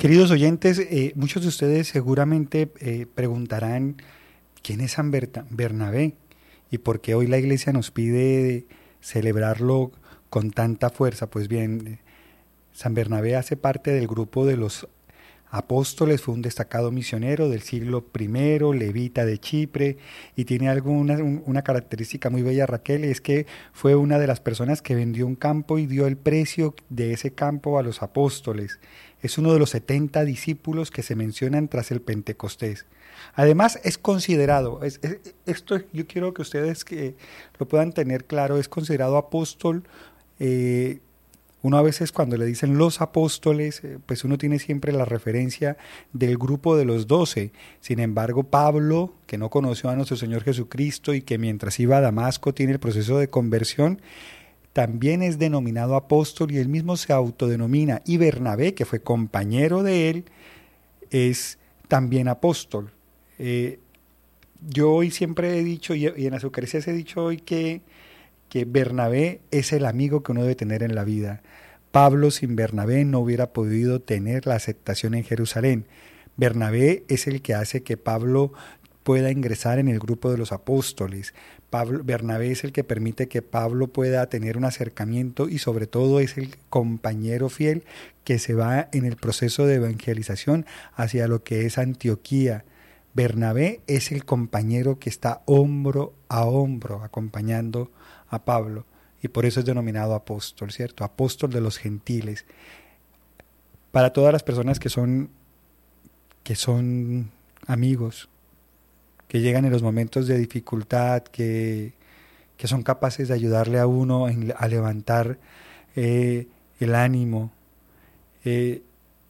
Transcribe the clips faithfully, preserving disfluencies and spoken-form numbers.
Queridos oyentes, eh, muchos de ustedes seguramente eh, preguntarán quién es San Berta- Bernabé y por qué hoy la Iglesia nos pide celebrarlo con tanta fuerza. Pues bien, eh, San Bernabé hace parte del grupo de los apóstoles, fue un destacado misionero del siglo primero, levita de Chipre, y tiene alguna, un, una característica muy bella, Raquel, es que fue una de las personas que vendió un campo y dio el precio de ese campo a los apóstoles. Es uno de los setenta discípulos que se mencionan tras el Pentecostés. Además es considerado, es, es, esto yo quiero que ustedes que lo puedan tener claro, es considerado apóstol. eh, Uno a veces cuando le dicen los apóstoles, eh, pues uno tiene siempre la referencia del grupo de los doce. Sin embargo, Pablo, que no conoció a nuestro Señor Jesucristo y que mientras iba a Damasco tiene el proceso de conversión, también es denominado apóstol y él mismo se autodenomina. Y Bernabé, que fue compañero de él, es también apóstol. Eh, yo hoy siempre he dicho, y en las Eucaristías he dicho hoy que que Bernabé es el amigo que uno debe tener en la vida. Pablo sin Bernabé no hubiera podido tener la aceptación en Jerusalén. Bernabé es el que hace que Pablo pueda ingresar en el grupo de los apóstoles. Pablo, Bernabé es el que permite que Pablo pueda tener un acercamiento y sobre todo es el compañero fiel que se va en el proceso de evangelización hacia lo que es Antioquía. Bernabé es el compañero que está hombro a hombro acompañando a Pablo y por eso es denominado apóstol, ¿cierto? Apóstol de los gentiles. Para todas las personas que son que son amigos, que llegan en los momentos de dificultad, que, que son capaces de ayudarle a uno a levantar eh, el ánimo. Eh,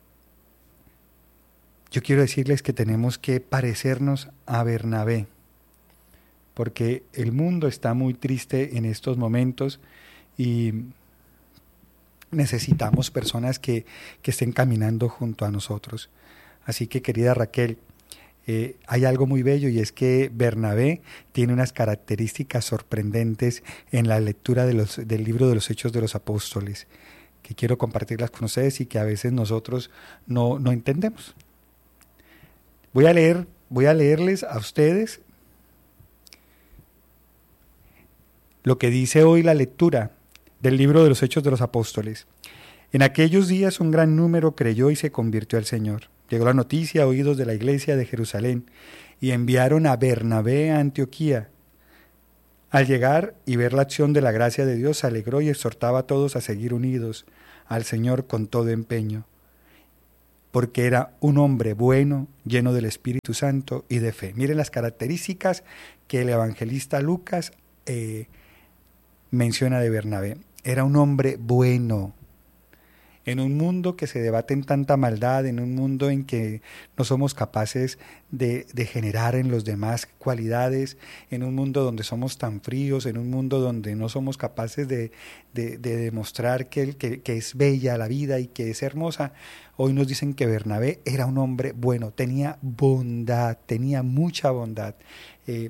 yo quiero decirles que tenemos que parecernos a Bernabé, porque el mundo está muy triste en estos momentos y necesitamos personas que, que estén caminando junto a nosotros. Así que, querida Raquel, eh, hay algo muy bello y es que Bernabé tiene unas características sorprendentes en la lectura de los, del libro de los Hechos de los Apóstoles, que quiero compartirlas con ustedes y que a veces nosotros no, no entendemos. Voy a leer, voy a leerles a ustedes lo que dice hoy la lectura del libro de los Hechos de los Apóstoles. En aquellos días un gran número creyó y se convirtió al Señor. Llegó la noticia a oídos de la iglesia de Jerusalén y enviaron a Bernabé a Antioquía. Al llegar y ver la acción de la gracia de Dios, se alegró y exhortaba a todos a seguir unidos al Señor con todo empeño, porque era un hombre bueno, lleno del Espíritu Santo y de fe. Miren las características que el evangelista Lucas eh, menciona de Bernabé. Era un hombre bueno. En un mundo que se debate en tanta maldad, en un mundo en que no somos capaces de, de generar en los demás cualidades, en un mundo donde somos tan fríos, en un mundo donde no somos capaces de, de, de demostrar que, que, que es bella la vida y que es hermosa, hoy nos dicen que Bernabé era un hombre bueno, tenía bondad, tenía mucha bondad. Eh,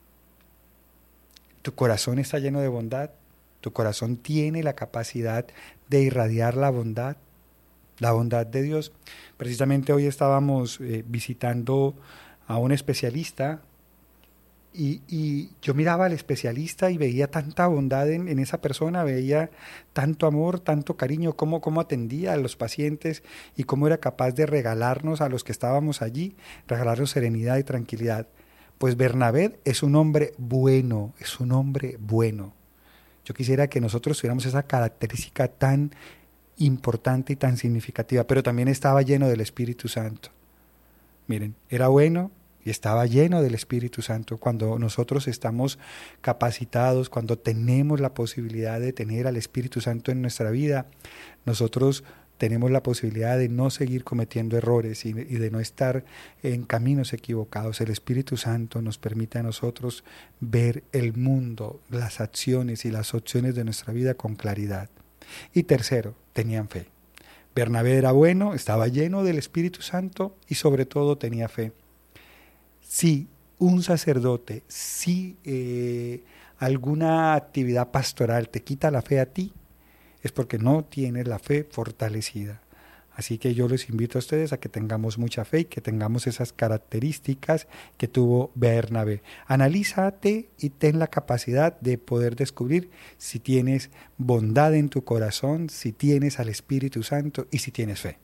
¿Tu corazón está lleno de bondad? ¿Tu corazón tiene la capacidad de irradiar la bondad, la bondad de Dios? Precisamente hoy estábamos eh, visitando a un especialista y, y yo miraba al especialista y veía tanta bondad en, en esa persona, veía tanto amor, tanto cariño, cómo, cómo atendía a los pacientes y cómo era capaz de regalarnos a los que estábamos allí, regalarnos serenidad y tranquilidad. Pues Bernabé es un hombre bueno, es un hombre bueno. Yo quisiera que nosotros tuviéramos esa característica tan importante y tan significativa, pero también estaba lleno del Espíritu Santo. Miren, era bueno y estaba lleno del Espíritu Santo. Cuando nosotros estamos capacitados, cuando tenemos la posibilidad de tener al Espíritu Santo en nuestra vida, nosotros tenemos la posibilidad de no seguir cometiendo errores y, y de no estar en caminos equivocados. El Espíritu Santo nos permite a nosotros ver el mundo, las acciones y las opciones de nuestra vida con claridad. Y tercero, tenían fe. Bernabé era bueno, estaba lleno del Espíritu Santo y sobre todo tenía fe. Si un sacerdote, si eh, alguna actividad pastoral te quita la fe a ti, es porque no tienes la fe fortalecida. Así que yo les invito a ustedes a que tengamos mucha fe y que tengamos esas características que tuvo Bernabé. Analízate y ten la capacidad de poder descubrir si tienes bondad en tu corazón, si tienes al Espíritu Santo y si tienes fe.